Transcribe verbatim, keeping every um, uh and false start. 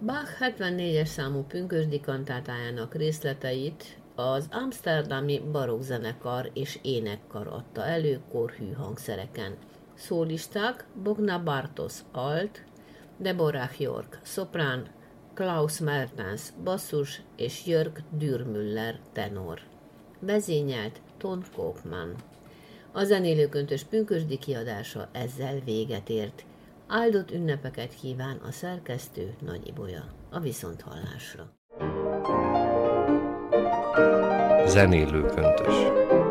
Bach hetvennégyes számú pünkösdi kantátájának részleteit az amszterdami barokkzenekar és énekkar adta elő korhű hangszereken. Szólisták: Bogna Bartos alt, Deborah York szoprán, Klaus Mertens basszus és Jörg Dürmüller tenor. Vezényelt Ton Koopman. A zenélőköntös pünkösdi kiadása ezzel véget ért. Áldott ünnepeket kíván a szerkesztő Nagy Ibolya. A viszonthallásra. Zenélőköntös.